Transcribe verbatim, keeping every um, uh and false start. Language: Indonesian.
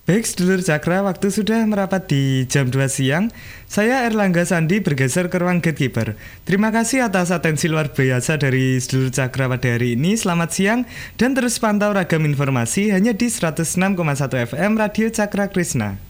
Baik, sedulur Cakra, waktu sudah merapat di jam dua siang. Saya Erlangga Sandi bergeser ke ruang gatekeeper. Terima kasih atas atensi luar biasa dari sedulur Cakra pada hari ini. Selamat siang dan terus pantau ragam informasi hanya di seratus enam koma satu F M Radio Cakra Krishna.